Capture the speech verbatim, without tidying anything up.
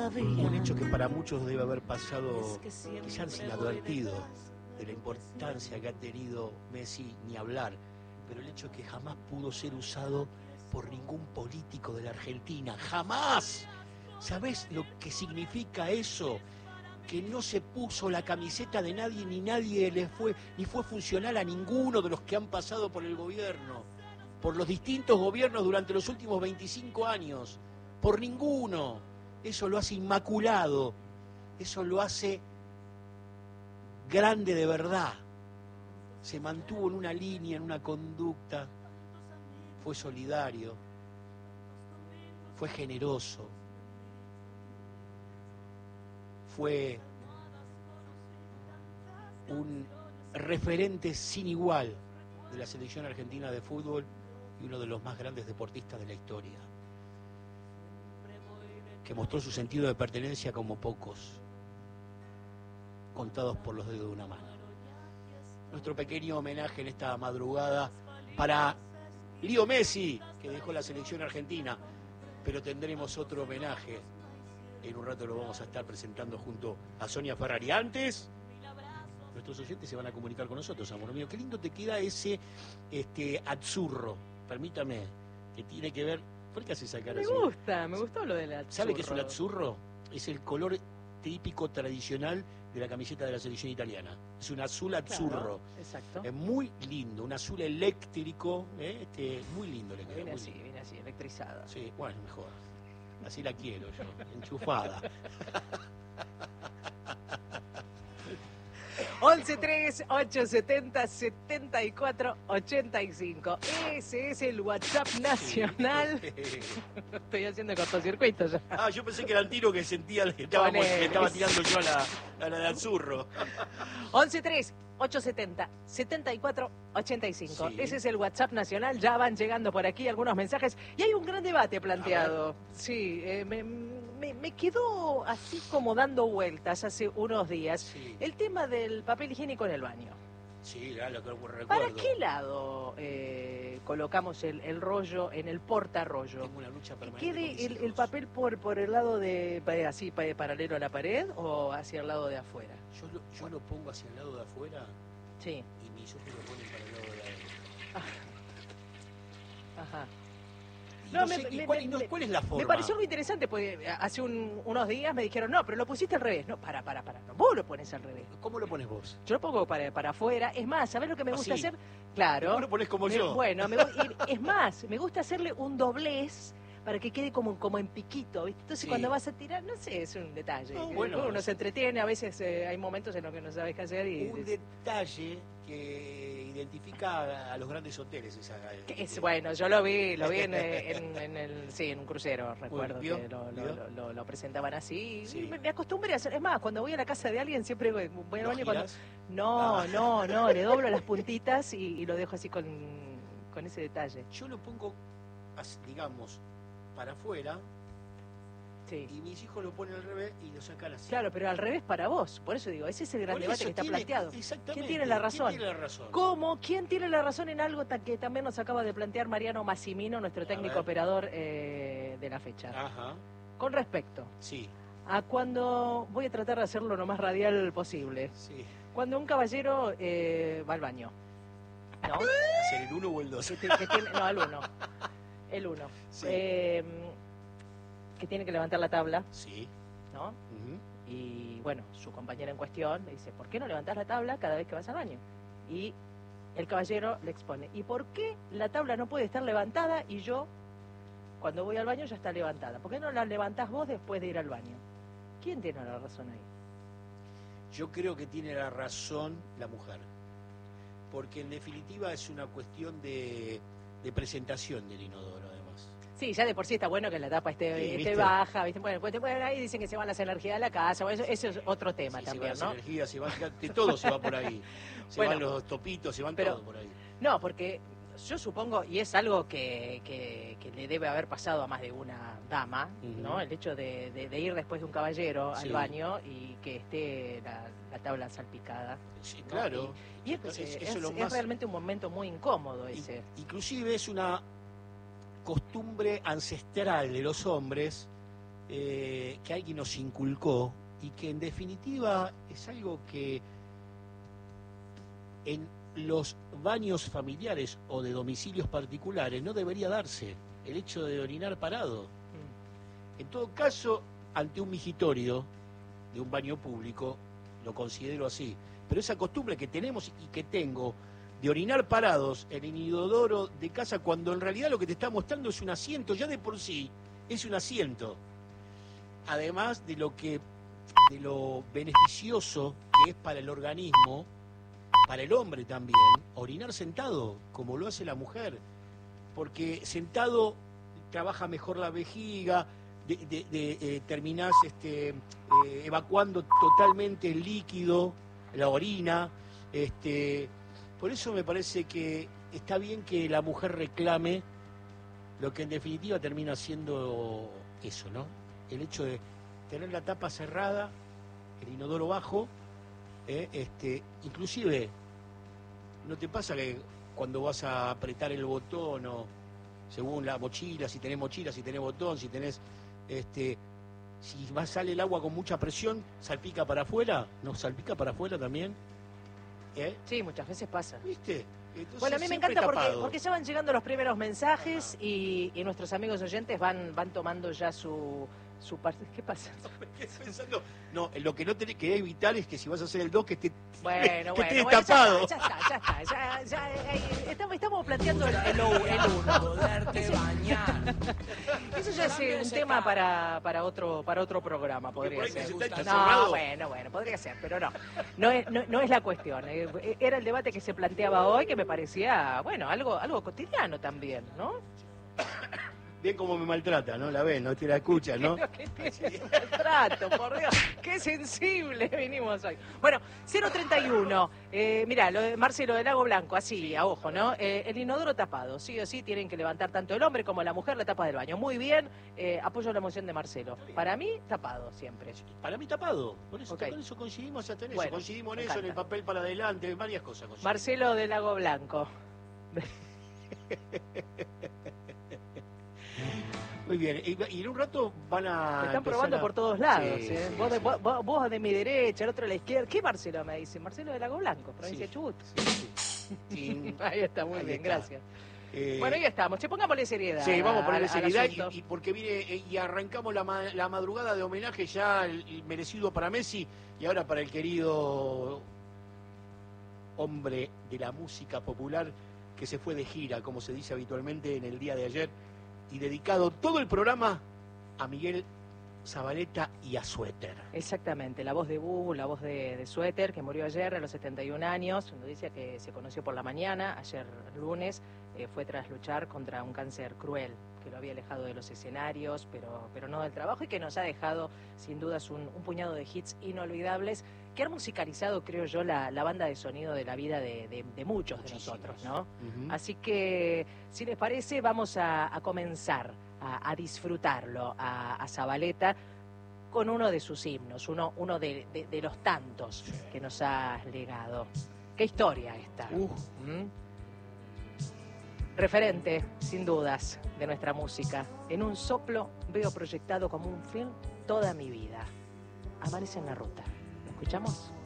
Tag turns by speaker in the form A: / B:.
A: Un hecho que para muchos debe haber pasado quizás sin advertido de la importancia que ha tenido Messi, ni hablar, pero el hecho que jamás pudo ser usado por ningún político de la Argentina, jamás. ¿Sabés lo que significa eso? Que no se puso la camiseta de nadie, ni nadie le fue, ni fue funcional a ninguno de los que han pasado por el gobierno, por los distintos gobiernos durante los últimos veinticinco años, por ninguno. Eso lo hace inmaculado, eso lo hace grande de verdad. Se mantuvo en una línea, en una conducta, fue solidario, fue generoso, fue un referente sin igual de la selección argentina de fútbol y uno de los más grandes deportistas de la historia, que mostró su sentido de pertenencia como pocos, contados por los dedos de una mano. Nuestro pequeño homenaje en esta madrugada para Leo Messi, que dejó la selección argentina, pero tendremos otro homenaje. En un rato lo vamos a estar presentando junto a Sonia Ferrari. Antes, nuestros oyentes se van a comunicar con nosotros, amor mío. Qué lindo te queda ese este, azzurro, permítame, que tiene que ver... ¿Por qué hace esa cara
B: Me
A: así?
B: gusta, me gustó lo del azzurro.
A: ¿Sabe qué es un azzurro? Es el color típico tradicional de la camiseta de la selección italiana. Es un azul azzurro.
B: Claro, exacto.
A: Es muy lindo, un azul eléctrico, ¿eh? este, muy lindo le queda.
B: Viene
A: muy
B: así,
A: lindo.
B: viene así, electrizada.
A: Sí, bueno, mejor. Así la quiero yo, enchufada.
B: once tres ocho setenta setenta y cuatro ochenta y cinco. Ese es el WhatsApp nacional. Estoy haciendo cortocircuito ya.
A: Ah, yo pensé que era el tiro que sentía que, estábamos, que estaba tirando yo a la, a la de Azzurro.
B: once tres ocho setenta setenta y cuatro ochenta y cinco.
A: Sí.
B: Ese es el WhatsApp nacional. Ya van llegando por aquí algunos mensajes y hay un gran debate planteado. Sí, eh, me, me, me quedó así como dando vueltas hace unos días.
A: Sí.
B: El tema del papel higiénico en el baño.
A: Sí, claro, lo que recuerdo.
B: ¿Para qué lado eh, colocamos el, el rollo en el portarrollo?
A: Tengo una lucha
B: ¿Que
A: permanente
B: quede
A: con mis
B: el, el
A: hijos.
B: papel por, por el lado de, pa- así, pa- paralelo a la pared o hacia el lado de afuera?
A: Yo lo, yo lo pongo hacia el lado de afuera
B: Sí.
A: y mis ojos lo ponen para el lado de adentro.
B: Ajá.
A: Y
B: No,
A: no
B: me-
A: sé qué-
B: me-
A: ¿cuál,
B: me-
A: no, ¿Cuál es la forma?
B: Me pareció muy interesante porque hace un- unos días me dijeron, no, pero lo pusiste al revés. No, para, para, para. No, vos lo pones al revés.
A: ¿Cómo lo pones vos?
B: Yo lo pongo para, para afuera. Es más, ¿sabés lo que me
A: ¿Ah,
B: gusta
A: sí?
B: hacer? Claro.
A: Vos lo ponés como
B: Me-
A: yo.
B: Bueno, me gu- y- es más, me gusta hacerle un doblez para que quede como, como en piquito, ¿viste? Entonces
A: Sí.
B: cuando vas a tirar, no sé, es un detalle.
A: No,
B: Que
A: bueno.
B: uno se entretiene, a veces eh, hay momentos en los que no sabes qué hacer y...
A: Un detalle que identifica a, a los grandes hoteles. Esa,
B: que es, bueno, yo lo vi, lo vi en, eh, en, en el, sí, en un crucero, recuerdo
A: ¿vio?
B: que lo, lo,
A: ¿vio?
B: lo, lo- lo presentaban así.
A: Sí.
B: Y me, me acostumbré a hacer, es más, cuando voy a la casa de alguien siempre voy voy al
A: ¿Lo
B: baño cuando...
A: girás?
B: No,
A: Ah.
B: no, no, le doblo las puntitas y, y lo dejo así con, con ese detalle.
A: Yo lo pongo, as- digamos, para afuera
B: Sí.
A: y mis hijos lo ponen al revés y lo sacan así.
B: Claro, pero al revés para vos. Por eso digo, ese es el gran
A: Por
B: debate
A: eso
B: que está
A: tiene-
B: planteado.
A: Exactamente.
B: ¿Quién tiene la razón?
A: ¿Quién tiene la razón?
B: ¿Cómo? ¿Quién tiene la razón en algo ta- que también nos acaba de plantear Mariano Massimino, nuestro técnico
A: ver.
B: operador eh, de la fecha?
A: Ajá,
B: Con respecto
A: sí,
B: a cuando, voy a tratar de hacerlo lo más radial posible,
A: sí.
B: cuando un caballero eh, va al baño, ¿no?
A: ¿Hacer el uno o el dos?
B: Que tiene- que tiene- no, el uno, el uno,
A: Sí.
B: Eh, que tiene que levantar la tabla,
A: Sí.
B: ¿no?
A: Ujú.
B: Y bueno, su compañera en cuestión le dice, ¿por qué no levantás la tabla cada vez que vas al baño? Y el caballero le expone, ¿y por qué la tabla no puede estar levantada y yo, cuando voy al baño, ya está levantada? ¿Por qué no la levantás vos después de ir al baño? ¿Quién tiene la razón ahí?
A: Yo creo que tiene la razón la mujer, porque en definitiva es una cuestión de, de presentación del inodoro, además.
B: Sí, ya de por sí está bueno que la tapa esté,
A: Sí,
B: esté
A: ¿viste?
B: baja, ¿viste? Bueno, pues, bueno, ahí dicen que se van las energías de la casa, bueno, eso, eso es otro tema
A: Sí,
B: también,
A: se van
B: ¿no?
A: las energías, se van, de todo se va por ahí. Se
B: Bueno,
A: van los topitos, se van
B: pero-
A: todo por ahí.
B: No, porque yo supongo, y es algo que, que, que le debe haber pasado a más de una dama,
A: Ujú.
B: ¿no? El hecho de, de- de ir después de un caballero
A: Sí.
B: al baño y que esté la, la tabla salpicada.
A: Sí,
B: ¿no?
A: claro.
B: Y, y es,
A: Es-
B: es-
A: eso es lo
B: es
A: más-
B: realmente un momento muy incómodo
A: In-
B: ese.
A: Inclusive es una costumbre ancestral de los hombres eh, que alguien nos inculcó y que en definitiva es algo que en los baños familiares o de domicilios particulares no debería darse, el hecho de orinar parado. En todo caso, ante un migitorio de un baño público, lo considero así. Pero esa costumbre que tenemos y que tengo de orinar parados en el inodoro de casa, cuando en realidad lo que te está mostrando es un asiento, ya de por sí es un asiento. Además de lo que, de lo beneficioso que es para el organismo, para el hombre también, orinar sentado, como lo hace la mujer, porque sentado trabaja mejor la vejiga, de, de, de, eh, terminás este, eh, evacuando totalmente el líquido, la orina. Este, por eso me parece que está bien que la mujer reclame lo que en definitiva termina siendo eso, ¿no? El hecho de tener la tapa cerrada, el inodoro bajo, eh, este, inclusive, ¿no te pasa que cuando vas a apretar el botón o según la mochila, si tenés mochila, si tenés botón, si tenés, este, si va sale el agua con mucha presión, salpica para afuera? ¿No salpica para afuera también? ¿Eh?
B: Sí, muchas veces pasa.
A: ¿Viste? Entonces,
B: bueno, a mí me encanta porque, porque ya van llegando los primeros mensajes y, y nuestros amigos oyentes van, van tomando ya su... su parte. ¿Qué pasa?
A: No, estoy pensando, no, lo que no tenés que evitar es que si vas a hacer el dos que esté,
B: bueno,
A: que
B: bueno,
A: esté
B: bueno,
A: tapado.
B: Ya está, ya está, ya, ya, ya, estamos, estamos planteando el, el, el uno. Eso ya es un tema para, para otro para otro programa, podría ser. No, bueno, bueno, podría ser, pero no. No es, no, no es la cuestión. Era el debate que se planteaba hoy, que me parecía, bueno, algo, algo cotidiano también, ¿no?
A: Bien como me maltrata, ¿no? La ves, no te la escuchas, ¿no?
B: ¿Qué tiene maltrato, por Dios? Qué sensible vinimos hoy. Bueno, cero treinta y uno. Eh, mirá, lo de Marcelo del Lago Blanco, así, a ojo, ¿no? Eh, el inodoro tapado. Sí o sí tienen que levantar tanto el hombre como la mujer la tapa del baño. Muy bien, eh, apoyo la moción de Marcelo. Para mí, tapado siempre.
A: Para mí tapado. Por eso,
B: Okay.
A: Con eso coincidimos hasta en
B: Bueno,
A: eso. Coincidimos en
B: me
A: eso,
B: encanta.
A: en el papel para adelante, varias cosas. Coincidimos.
B: Marcelo del Lago Blanco.
A: Muy bien, y, y en un rato van a...
B: Te están probando a... por todos lados, sí, ¿eh? Sí, vos, de, sí. vos, vos de mi derecha, el otro de la izquierda. ¿Qué Marcelo me dice? Marcelo de Lago Blanco, provincia de sí. Chubut. Sí, sí. Ahí está, muy Ahí bien, está. Gracias. Eh... Bueno, ya estamos. Che, pongámosle seriedad.
A: Sí, vamos a ponerle seriedad y, y porque viene y arrancamos la, la madrugada de homenaje ya el, el merecido para Messi y ahora para el querido hombre de la música popular que se fue de gira, como se dice habitualmente en el día de ayer, y dedicado todo el programa a Miguel Zavaleta y a Suéter.
B: Exactamente, la voz de Bubu, la voz de, de Suéter, que murió ayer a los setenta y un años, noticia que se conoció por la mañana, ayer lunes, eh, fue tras luchar contra un cáncer cruel, que lo había alejado de los escenarios, pero, pero no del trabajo, y que nos ha dejado, sin dudas, un, un puñado de hits inolvidables, que han musicalizado, creo yo, la, la banda de sonido de la vida de, de, de muchos de nosotros, ¿no? Uh-huh. Así que, si les parece, vamos a, a comenzar a, a disfrutarlo a, a Zavaleta con uno de sus himnos, uno, uno de, de, de los tantos que nos ha legado. ¿Qué historia esta? Uh. ¿Mm? Referente, sin dudas, de nuestra música. En un soplo veo proyectado como un film toda mi vida. Amanece en la ruta. ¿Lo escuchamos?